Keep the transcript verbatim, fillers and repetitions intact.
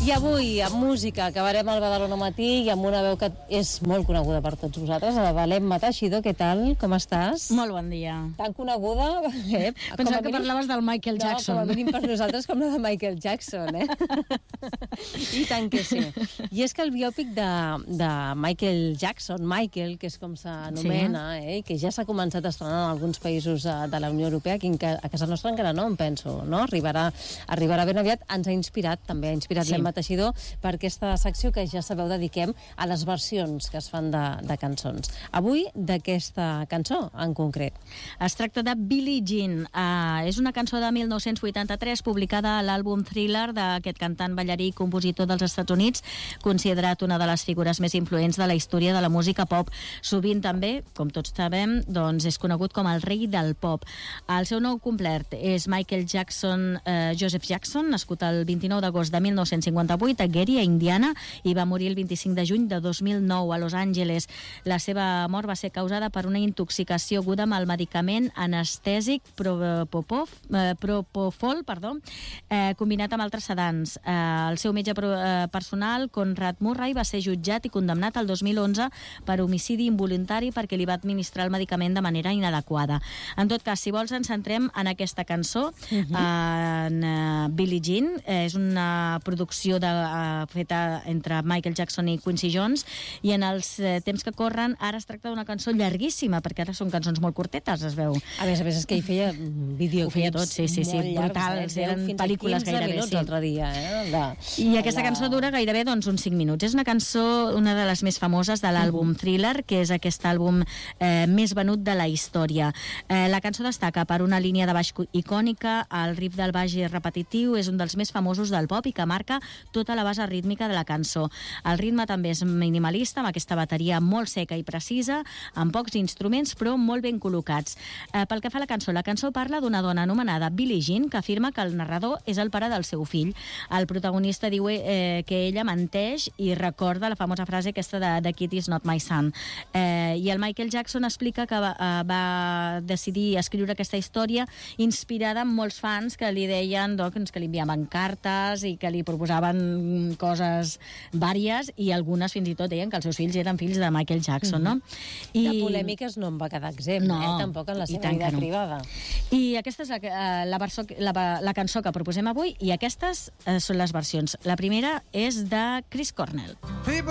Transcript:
I avui, amb música, acabarem al Badalona Matí i amb una veu que és molt coneguda per tots vosaltres, la L'Emma Teixidor. Què tal? Com estàs? Molt bon dia. Tan coneguda? Eh, Pensava que parlaves del Michael Jackson. No, com a mínim per nosaltres com la de Michael Jackson, eh? I tant que sí. I és que el biòpic de, de Michael Jackson, Michael, que és com s'anomena, sí. eh, que ja s'ha començat a estrenar en alguns països de la Unió Europea, que a casa nostra encara no, em penso, no? Arribarà, arribarà ben aviat. Ens ha inspirat, també ha inspirat sí. l'Emma Teixidor per aquesta secció que ja sabeu dediquem a les versions que es fan de, de cançons. Avui, d'aquesta cançó en concret. Es tracta de Billie Jean. Uh, és una cançó de mil nou-cents vuitanta-tres publicada a l'àlbum Thriller d'aquest cantant, ballarí i compositor dels Estats Units, considerat una de les figures més influents de la història de la música pop. Sovint també, com tots sabem, doncs és conegut com el rei del pop. El seu nom complet és Michael Jackson uh, Joseph Jackson, nascut el vint-i-nou d'agost de mil nou-cents cinquanta-vuit a Gary, a Indiana, i va morir el vint-i-cinc de juny de dos mil nou a Los Angeles. La seva mort va ser causada per una intoxicació aguda amb el medicament anestèsic Propofol, eh, Propofol perdó, eh, combinat amb altres sedants. Eh, el seu metge pro, eh, personal, Conrad Murray, va ser jutjat i condemnat el dos mil onze per homicidi involuntari perquè li va administrar el medicament de manera inadequada. En tot cas, si vols, ens centrem en aquesta cançó, uh -huh. en uh, Billie Jean. Eh, és una producció de, uh, feta entre Michael Jackson i Quincy Jones, i en els uh, temps que corren ara es tracta d'una cançó llarguíssima, perquè ara són cançons molt curtetes, es veu. A més a més, és que hi feia videoclips. Ho feia tot, sí, sí, sí, brutals, eh? eren pel·lícules gairebé. Sí. L'altre dia, eh? De, I aquesta la... cançó dura gairebé doncs, uns cinc minuts. És una cançó, una de les més famoses de l'àlbum Thriller, que és aquest àlbum eh, més venut de la història. Eh, la cançó destaca per una línia de baix icònica, el riff del baix repetitiu, és un dels més famosos del pop i que marca tota la base rítmica de la cançó. El ritme també és minimalista, amb aquesta bateria molt seca i precisa, amb pocs instruments, però molt ben col·locats. Eh, pel que fa a la cançó, la cançó parla d'una dona anomenada Billie Jean, que afirma que el narrador és el pare del seu fill. El protagonista diu eh, que ella menteix i recorda la famosa frase aquesta de The kid is not my son. Eh, I el Michael Jackson explica que va, eh, va decidir escriure aquesta història inspirada en molts fans que li deien doncs, que li enviaven cartes i que li proposaven coses vàries, i algunes fins i tot deien que els seus fills eren fills de Michael Jackson, no? I... De polèmiques no en va quedar exempt, no, eh? Tampoc en la seva vida no. privada. I aquesta és la, la, verso, la, la cançó que proposem avui, i aquestes eh, són les versions. La primera és de Chris Cornell.